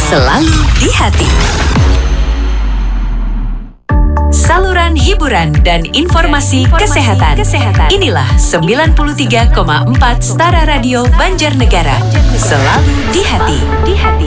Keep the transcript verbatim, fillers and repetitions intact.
selalu di hati. Saluran hiburan dan informasi, informasi kesehatan. kesehatan. Inilah sembilan puluh tiga koma empat Stara Radio Banjarnegara. Selalu di hati. Di hati.